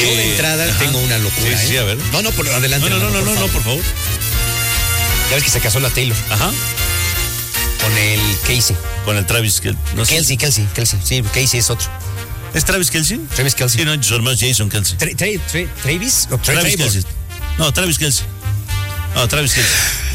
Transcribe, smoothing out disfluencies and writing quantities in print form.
Yo de entrada tengo una locura. Sí, a ver. No, por adelante. No, por favor. Ya ves que se casó la Taylor. Ajá. Con el Casey. Con el Travis. No sé. Kelsey. Sí, Casey es otro. ¿Es Travis Kelce? Travis Kelce. Sí, no, su hermano es Jason Kelce. ¿Travis? ¿O Travis Trevor? Kelce. No, Travis Kelce. No, Travis Kelce.